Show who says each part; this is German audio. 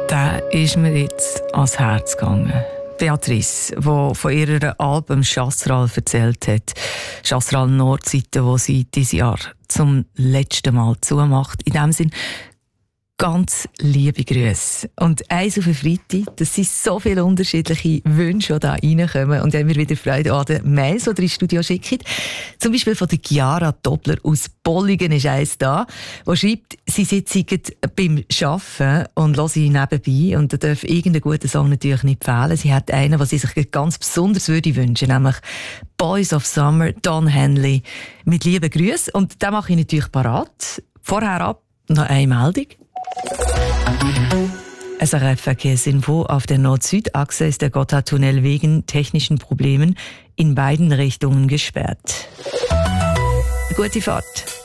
Speaker 1: Der ist mir jetzt ans Herz gegangen. Beatrice, die von ihrer Alben Chasseral erzählt hat. Chasseral Nordseite, wo sie dieses Jahr zum letzten Mal zumacht. In dem Sinn, ganz liebe Grüße. Und eins auf den Freitag, das sind so viele unterschiedliche Wünsche, die da reinkommen. Und haben wir wieder Freude an den Mails, die ihr ins Studio schickt. Zum Beispiel von der Chiara Doppler aus Bollingen ist eins da, die schreibt, sie sitzen beim Arbeiten und hören nebenbei. Und da darf irgendein guter Song natürlich nicht fehlen. Sie hat einen, den sie sich ganz besonders würde wünschen, nämlich Boys of Summer, Don Henley. Mit lieben Grüßen. Und den mache ich natürlich parat. Vorher ab noch eine Meldung. SRF-Verkehrsinfo: Auf der Nord-Süd-Achse ist der Gotthardtunnel wegen technischen Problemen in beiden Richtungen gesperrt. Gute Fahrt.